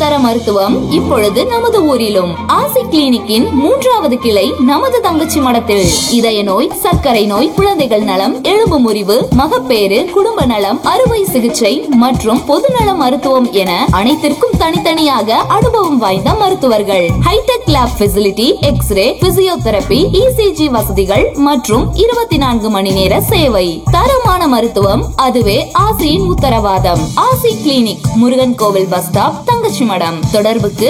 உயர்தர மருத்துவம் இப்பொழுது நமது ஊரிலும். ஆசி கிளினிக்கின் 3வது கிளை நமது தங்கச்சி மடத்தில். இதய நோய், சர்க்கரை நோய், குழந்தைகள் நலம், எலும்பு முறிவு, மகப்பேறு, குடும்ப நலம், அறுவை சிகிச்சை மற்றும் பொதுநல மருத்துவம் என அனைத்திற்கும் தனித்தனியாக அனுபவம் வாய்ந்த மருத்துவர்கள். Hitech lab facility, x ray, physiotherapy, ECG வசதிகள் மற்றும் 24 மணி நேர சேவை. தரமான மருத்துவம், அதுவே ஆசியின் உத்தரவாதம். ஆசி கிளினிக், முருகன் கோவில் பஸ் ஸ்டாப், தங்கச்சி மடம். தொடர்புக்கு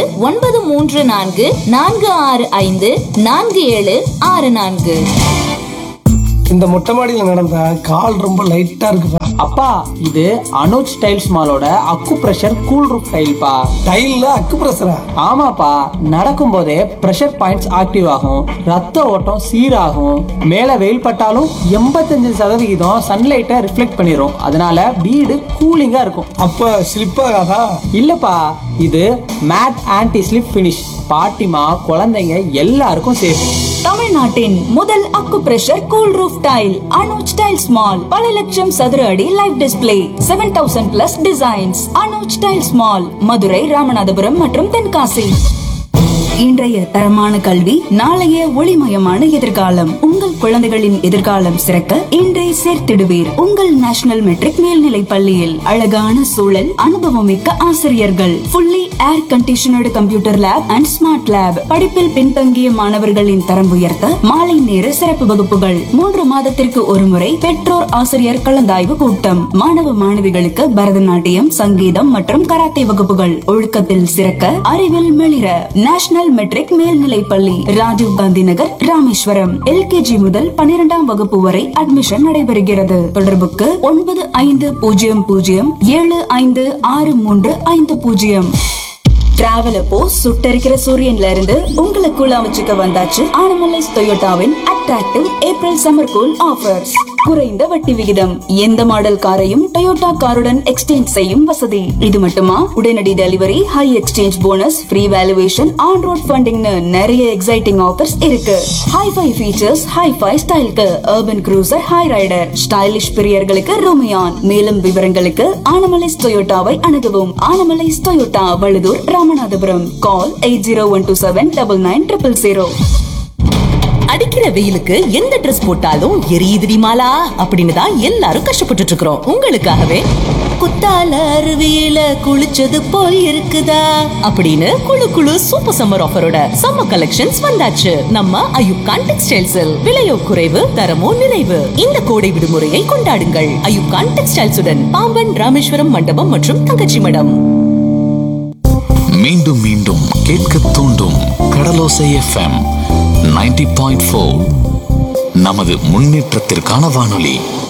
9344454764. இந்த மொட்டை மாடியில நடந்த கால் ரொம்ப லைட்டா இருக்குப்பா. அப்பா, இது அனுஜ் டைல்ஸ் மாலோட அக்கு பிரஷர் கூல் ரூஃப் டைல்ப்பா. டைல்ல அக்கு பிரஷரா? ஆமாப்பா, நடக்கும் போதே பிரஷர் பாயிண்ட்ஸ் ஆக்டிவ் ஆகும், ரத்த ஓட்டம் சீராகும். மேல வெயில் பட்டாலும் 85% சன்லைட்டை ரிஃப்ளெக்ட் பண்ணிரும். அதனால வீடு கூலிங்கா இருக்கும். அப்ப ஸ்லிப் ஆகாதா? இல்லப்பா, இது மேட் ஆன்டி ஸ்லிப் பினிஷ். பாட்டிமா, குழந்தைங்க எல்லாருக்கும் சேஃப். தமிழ்நாட்டின் முதல் அக்கு pressure cool roof tail Anuj tiles mall. பல லட்சம் சதுர அடி live display, 7000 plus designs. Anuj tiles mall, Madurai, Ramanathapuram மற்றும் தென்காசி. இன்றைய தரமான கல்வி, நாளைய ஒளிமயமான எதிர்காலம். உங்கள் குழந்தைகளின் எதிர்காலம் சிறக்க இன்றை சேர்த்திடுவீர் உங்கள் நேஷனல் மெட்ரிக் மேல்நிலை பள்ளியில். அழகான சூழல், அனுபவமிக்க ஆசிரியர்கள், fully air conditioned computer lab and smart lab. படிப்பில் பின்தங்கிய மாணவர்களின் தரம் உயர்த்த மாலை நேர சிறப்பு வகுப்புகள். 3 மாதத்திற்கு ஒருமுறை பெற்றோர் ஆசிரியர் கலந்தாய்வு கூட்டம். மாணவ மாணவிகளுக்கு பரதநாட்டியம், சங்கீதம் மற்றும் கராத்தே வகுப்புகள். ஒழுக்கத்தில் சிறக்க, அறிவில் மிளிர. நேஷனல் மெட்ரிக் மேல்நிலை பள்ளி, ராஜீவ் காந்தி நகர், ராமேஸ்வரம். எல்கேஜி முதல் 12ஆம் வகுப்பு வரை அட்மிஷன் நடைபெறுகிறது. தொடர்புக்கு 9507563550. டிராவல் அப்போ சுட்டரிக்கிற சூரியன்ல இருந்து உங்களை கூலா வச்சுக்க வந்தாச்சு Anamallais டொயோட்டாவின் attractive April summer cool offers. குறைந்த வட்டி விகிதம், எந்த மாடல் காரையும் டொயோட்டா காருடன் எக்ஸ்சேஞ்ச் செய்யும் வசதி. இது மட்டுமா, உடனடி delivery, high exchange bonus, free valuation, on road ஃபண்டிங்னு நிறைய எக்ஸைட்டிங் ஆஃபர்ஸ் இருக்கு. ஹை-ஃபை ஃபீச்சர்ஸ், ஹை-ஃபை ஸ்டைலுக்கு urban cruiser, high rider, stylish பிரியர்களுக்கு ரோமியான். மேலும் விவரங்களுக்கு ஆனமலைஸ் டொயோட்டாவை அணுகவும். ஆனமலைஸ் டொயோட்டா, வழுதூர், ராமநாதபுரம். கால் 8012799000. அடிக்கிற வெயிலுக்கு எந்த ட்ரெஸ் போட்டாலும் எரியுதுடி மாலா அப்படின்னு தான் எல்லாரும் கஷ்டப்பட்டுட்டு இருக்கிறோம். உங்களுக்காகவே குத்தால அருவியில குளிச்சது போல் இருக்குதா அப்படின்னு குளு குளு சூப்பர் சம்மர் ஆஃபரோட சம்மர் கலெக்ஷன்ஸ் வந்தாச்சு நம்ம அயூப்கான் டெக்ஸ்டைல்ஸில். விலையோ குறைவு, தரமோ நிறைவு. இந்த கோடை விடுமுறையை கொண்டாடுங்கள் அயூப்கான் டெக்ஸ்டைல்ஸுடன். பாம்பன், ராமேஸ்வரம் மண்டபம் மற்றும் தங்கச்சி மடம். மீண்டும் மீண்டும் கேட்க தூண்டும் கடலோசை FM 90.4 நமது முன்னேற்றத்திற்கான வானொலி.